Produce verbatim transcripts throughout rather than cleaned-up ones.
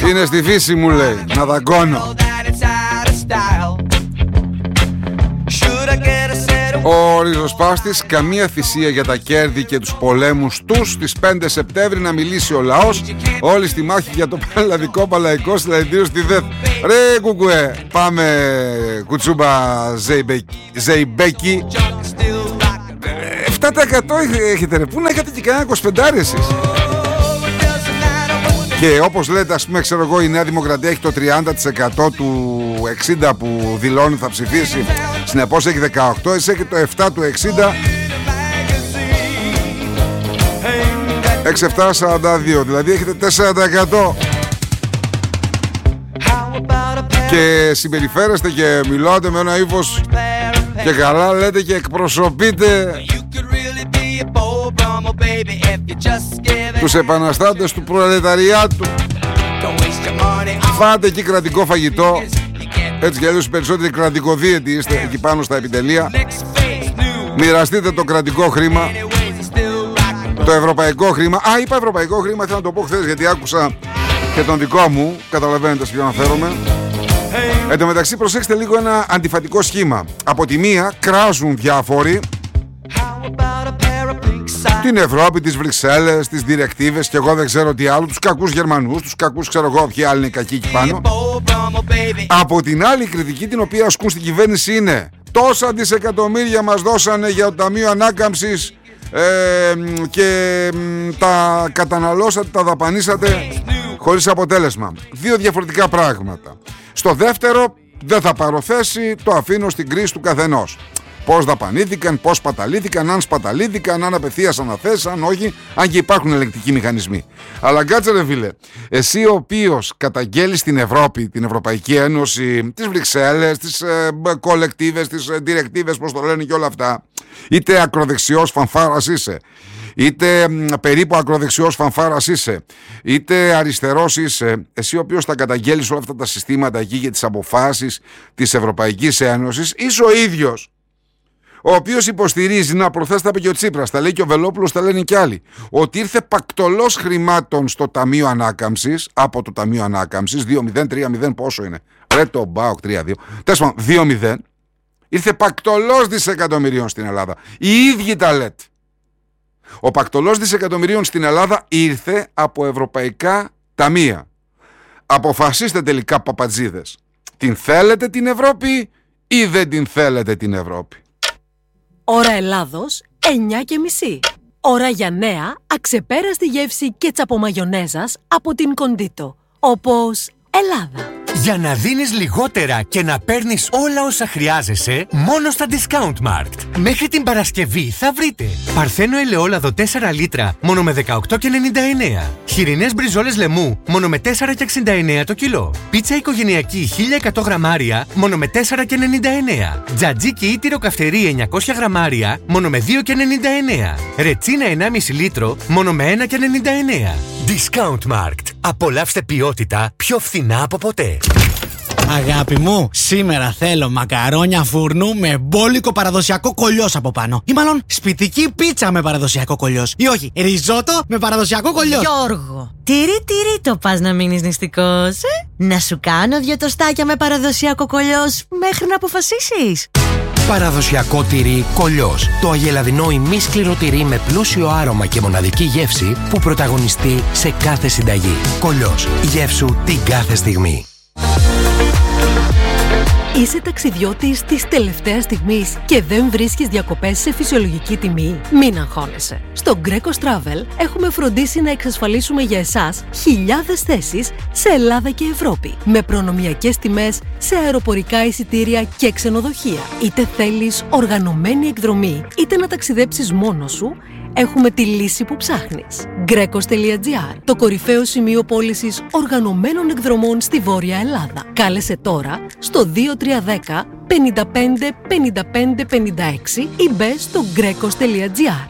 Είναι στη φύση μου, λέει, να δαγκώνω. Ο ριζοσπάστης, καμία θυσία για τα κέρδη και τους πολέμους τους. Στις πέντε Σεπτέμβρη να μιλήσει ο λαός. Όλοι στη μάχη για το πανελλαδικό παλαϊκό. Συλλαλητήριο στη ΔΕΘ. Ρε κουκουέ, πάμε κουτσούμπα Ζεϊμπέκη. επτά τοις εκατό έχετε ρε. Πού να έχετε και κανένα είκοσι πέντε εσείς. Και όπως λέτε, ας πούμε, ξέρω εγώ, η Νέα Δημοκρατία έχει το τριάντα τοις εκατό του εξήντα που δηλώνει θα ψηφίσει. Συνεπώς έχει δεκαοκτώ, εσύ έχει το επτά του εξήντα. έξι επτά σαράντα δύο, δηλαδή έχετε τέσσερα τοις εκατό. Και συμπεριφέρεστε και μιλάτε με ένα ύφος και καλά λέτε και εκπροσωπείτε τους επαναστάτες του προλεταριάτου. Φάτε εκεί κρατικό φαγητό. Έτσι κι αλλιώς οι περισσότεροι κρατικοδίαιτοι είστε εκεί πάνω στα επιτελεία. Μοιραστείτε το κρατικό χρήμα, το ευρωπαϊκό χρήμα. Α, είπα ευρωπαϊκό χρήμα, θέλω να το πω χθες γιατί άκουσα και τον δικό μου. Καταλαβαίνετε σε ποιο αναφέρομαι. Εν τω μεταξύ, προσέξτε λίγο ένα αντιφατικό σχήμα. Από τη μία κράζουν διάφοροι την Ευρώπη, τις Βρυξέλλες, τις διρεκτίβες και εγώ δεν ξέρω τι άλλο, τους κακούς Γερμανούς, τους κακούς ξέρω εγώ ποιοι άλλοι είναι κακοί εκεί πάνω. Από την άλλη, η κριτική την οποία ασκούν στην κυβέρνηση είναι τόσα δισεκατομμύρια μας δώσανε για το Ταμείο Ανάκαμψης ε, και ε, τα καταναλώσατε, τα δαπανίσατε χωρίς αποτέλεσμα. Δύο διαφορετικά πράγματα. Στο δεύτερο δεν θα πάρω θέση, το αφήνω στην κρίση του καθενός. Πώς δαπανήθηκαν, πώς σπαταλήθηκαν, αν σπαταλήθηκαν, αν απευθείας αναθέσεις, αν όχι, αν και υπάρχουν ελεγκτικοί μηχανισμοί. Αλλά κάτσε ρε φίλε, εσύ ο οποίος καταγγέλεις την Ευρώπη, την Ευρωπαϊκή Ένωση, τις Βρυξέλλες, τις ε, κολεκτίβες, τις ε, διρεκτίβες, πώς το λένε και όλα αυτά, είτε ακροδεξιός φανφάρας είσαι, είτε μ, περίπου ακροδεξιός φανφάρας είσαι, είτε αριστερός είσαι, εσύ ο οποίος τα καταγγέλεις όλα αυτά τα συστήματα εκεί για τις αποφάσεις της Ευρωπαϊκής Ένωσης, είσαι ο ίδιος ο οποίος υποστηρίζει, να προχθές τα είπε και ο Τσίπρας, τα λέει και ο Βελόπουλος, τα λένε και άλλοι, ότι ήρθε πακτολός χρημάτων στο Ταμείο Ανάκαμψης, από το Ταμείο Ανάκαμψης, δύο μηδέν τρία μηδέν πόσο είναι, ρε το μπάοκ τρία δύο, τέλος πάντων δύο μηδέν, ήρθε πακτολός δισεκατομμυρίων στην Ελλάδα. Οι ίδιοι τα λέτε. Ο πακτολός δισεκατομμυρίων στην Ελλάδα ήρθε από ευρωπαϊκά ταμεία. Αποφασίστε τελικά, παπατζίδες, την θέλετε την Ευρώπη ή δεν την θέλετε την Ευρώπη? Ώρα Ελλάδος, εννιά και μισή. Ώρα για νέα, αξεπέραστη γεύση κέτσαπο μαγιονέζας από την Κοντίτο. Όπως Ελλάδα. Για να δίνεις λιγότερα και να παίρνεις όλα όσα χρειάζεσαι, μόνο στα Discount Markt. Μέχρι την Παρασκευή θα βρείτε παρθένο ελαιόλαδο τέσσερα λίτρα, μόνο με δεκαοκτώ και ενενήντα εννέα. Χοιρινές μπριζόλες λαιμού, μόνο με τέσσερα και εξήντα εννέα το κιλό. Πίτσα οικογενειακή χίλια εκατό γραμμάρια, μόνο με τέσσερα και ενενήντα εννέα. Τζατζίκι ή τυροκαυτερή εννιακόσια γραμμάρια, μόνο με δύο και ενενήντα εννέα. Ρετσίνα ενάμιση λίτρο, μόνο με ένα και ενενήντα εννέα. Discount Markt. Απολαύστε ποιότητα πιο φθηνά από ποτέ. Αγάπη μου, σήμερα θέλω μακαρόνια φουρνού με μπόλικο παραδοσιακό κολλιός από πάνω. Ή μάλλον σπιτική πίτσα με παραδοσιακό κολλιός. Ή όχι, ριζότο με παραδοσιακό κολλιός. Γιώργο, τυρί τυρί το πας να μείνεις νηστικός, ε? Να σου κάνω δυο τοστάκια με παραδοσιακό κολλιός μέχρι να αποφασίσεις. Παραδοσιακό τυρί κολλιός. Το αγελαδινό ημί σκληρό τυρί με πλούσιο άρωμα και μοναδική γεύση που πρωταγωνιστεί σε κάθε συνταγή. Κολλιός. Γεύσου την κάθε στιγμή. Είσαι ταξιδιώτης της τελευταίας στιγμής και δεν βρίσκεις διακοπές σε φυσιολογική τιμή? Μην αγχώνεσαι. Στο Greco Travel έχουμε φροντίσει να εξασφαλίσουμε για εσάς χιλιάδες θέσεις σε Ελλάδα και Ευρώπη, με προνομιακές τιμές σε αεροπορικά εισιτήρια και ξενοδοχεία. Είτε θέλεις οργανωμένη εκδρομή, είτε να ταξιδέψεις μόνος σου, έχουμε τη λύση που ψάχνεις. Grecos τελεία gr, το κορυφαίο σημείο πώλησης οργανωμένων εκδρομών στη Βόρεια Ελλάδα. Κάλεσε τώρα στο δύο τρία ένα μηδέν πέντε πέντε πέντε πέντε πέντε έξι ή μπες στο Grecos τελεία gr.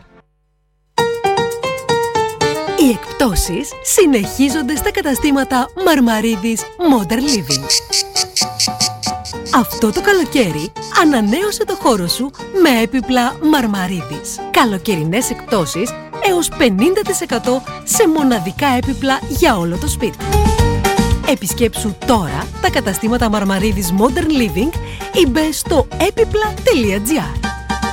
Οι εκπτώσεις συνεχίζονται στα καταστήματα Μαρμαρίδης Modern Living. Αυτό το καλοκαίρι ανανέωσε το χώρο σου με έπιπλα Μαρμαρίδης. Καλοκαιρινές εκπτώσεις έως πενήντα τοις εκατό σε μοναδικά έπιπλα για όλο το σπίτι. Επισκέψου τώρα τα καταστήματα Μαρμαρίδης Modern Living ή μπες στο έπιπλα τελεία τζι άρ.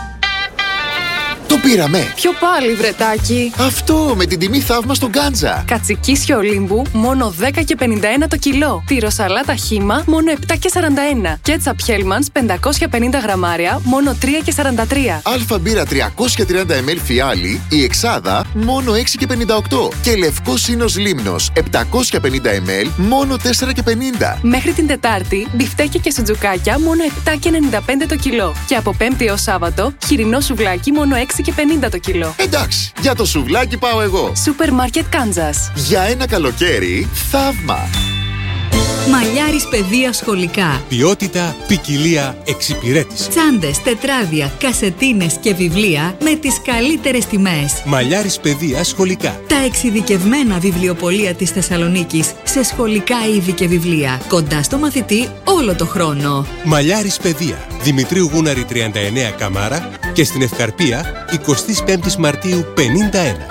Το πήραμε! Ποιο πάλι, βρετάκι? Αυτό με την τιμή θαύμα στον Γκάντζα. Κατσικίσιο Ολύμπου μόνο δέκα και πενήντα ένα το κιλό. Τυροσαλάτα χύμα μόνο επτά και σαράντα ένα. Κέτσαπ Χέλμανς πεντακόσια πενήντα γραμμάρια μόνο τρία και σαράντα τρία. Αλφα μπύρα τριακόσια τριάντα μιλιλίτρα φιάλι, η εξάδα μόνο έξι και πενήντα οκτώ. Και λευκό σύνος λίμνος επτακόσια πενήντα μιλιλίτρα μόνο τέσσερα και πενήντα. Μέχρι την Τετάρτη, μπιφτέκια και σουτζουκάκια μόνο επτά και ενενήντα πέντε το κιλό. Και από Πέμπτη έως Σάββατο, χοιρινό σουβλάκι μόνο έξι και πενήντα το κιλό. Εντάξει, για το σουβλάκι πάω εγώ. Σούπερ Μάρκετ Κάνζας. Για ένα καλοκαίρι, θαύμα. Μαλλιάρης παιδεία σχολικά. Ποιότητα, ποικιλία, εξυπηρέτηση. Τσάντες, τετράδια, κασετίνες και βιβλία με τις καλύτερες τιμές. Μαλλιάρης παιδεία σχολικά. Τα εξειδικευμένα βιβλιοπωλεία της Θεσσαλονίκης σε σχολικά είδη και βιβλία. Κοντά στο μαθητή όλο το χρόνο. Μαλλιάρης παιδεία. Δημητρίου Γούναρη τριάντα εννέα Καμάρα και στην Ευκαρπία εικοστή πέμπτη Μαρτίου πενήντα ένα.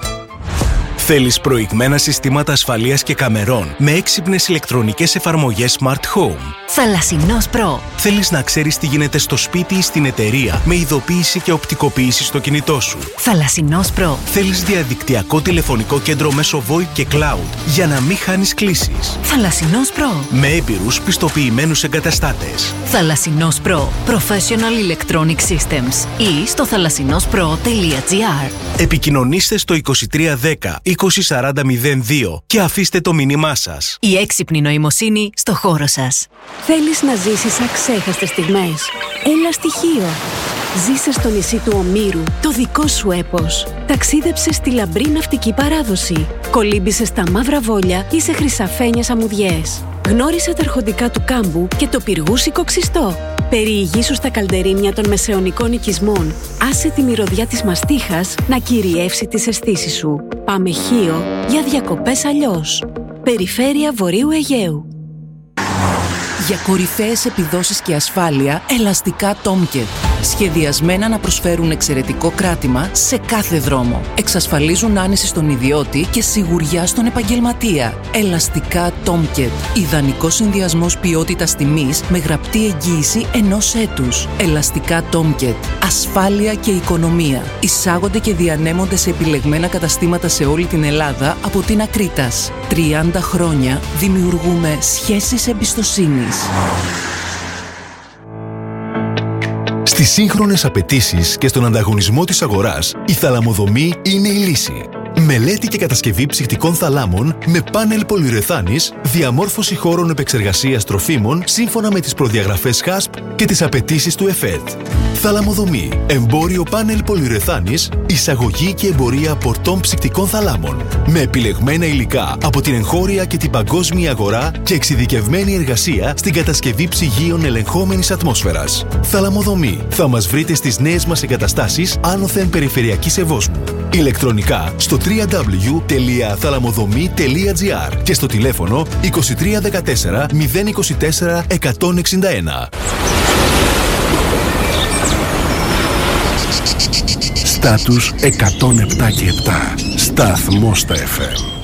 Θέλεις προηγμένα συστήματα ασφαλείας και καμερών με έξυπνες ηλεκτρονικές εφαρμογές Smart Home? Θαλασσινός Pro. Θέλεις να ξέρεις τι γίνεται στο σπίτι ή στην εταιρεία με ειδοποίηση και οπτικοποίηση στο κινητό σου? Θαλασσινός Pro. Θέλεις διαδικτυακό τηλεφωνικό κέντρο μέσω VoIP και Cloud για να μην χάνεις κλήσεις? Θαλασσινός Pro. Με έμπειρους πιστοποιημένους εγκαταστάτες. Θαλασσινός Pro. Professional Electronic Systems. Ή στο θαλασσινόσπρο τελεία τζι άρ. Επικοινωνήστε στο είκοσι τρία δέκα είκοσι σαράντα μηδέν δύο και αφήστε το μήνυμά σας. Η έξυπνη νοημοσύνη στο χώρο σας. Θέλεις να ζήσεις αξέχαστες στιγμές? Έλα στοιχείο. Ζήσε στο νησί του Ομήρου το δικό σου έπος. Ταξίδεψε στη λαμπρή ναυτική παράδοση. Κολύμπησε στα μαύρα βόλια ή σε χρυσαφένιες αμμουδιές. Γνώρισε τα αρχοντικά του κάμπου και το πυργούσικο ξιστό. Περιηγήσου στα καλντερίμια των μεσαιωνικών οικισμών. Άσε τη μυρωδιά της μαστίχας να κυριεύσει τις αισθήσεις σου. Πάμε Χίο για διακοπές αλλιώς. Περιφέρεια Βορείου Αιγαίου. Για κορυφαίες επιδόσεις και ασφάλεια, ελαστικά Tomcat. Σχεδιασμένα να προσφέρουν εξαιρετικό κράτημα σε κάθε δρόμο. Εξασφαλίζουν άνεση στον ιδιώτη και σιγουριά στον επαγγελματία. Ελαστικά Tomcat. Ιδανικός συνδυασμός ποιότητας τιμής με γραπτή εγγύηση ενός έτους. Ελαστικά Tomcat. Ασφάλεια και οικονομία. Εισάγονται και διανέμονται σε επιλεγμένα καταστήματα σε όλη την Ελλάδα από την Ακρίτας. τριάντα χρόνια δημιουργούμε σχέσεις εμπιστοσύνης. Στις σύγχρονες απαιτήσεις και στον ανταγωνισμό της αγοράς, η θαλαμοδομή είναι η λύση. Μελέτη και κατασκευή ψυχτικών θαλάμων με πάνελ πολυουρεθάνης, διαμόρφωση χώρων επεξεργασίας τροφίμων σύμφωνα με τις προδιαγραφές χάσπ και τις απαιτήσεις του ΕΦΕΤ. Θαλαμοδομή. Εμπόριο πάνελ πολυουρεθάνης, εισαγωγή και εμπορία πορτών ψυχτικών θαλάμων. Με επιλεγμένα υλικά από την εγχώρια και την παγκόσμια αγορά και εξειδικευμένη εργασία στην κατασκευή ψυγείων ελεγχόμενης ατμόσφαιρας. Θαλαμοδομή. Θα μας βρείτε στις νέες μας εγκαταστάσεις άνωθεν περιφερειακής Ευόσμου. Ηλεκτρονικά στο double-u double-u double-u τελεία θαλαμοδομή τελεία τζι άρ και στο τηλέφωνο είκοσι τρία δεκατέσσερα μηδέν είκοσι τέσσερα εκατόν εξήντα ένα. Στάτους εκατόν επτά και επτά. Σταθμός στα εφ εμ.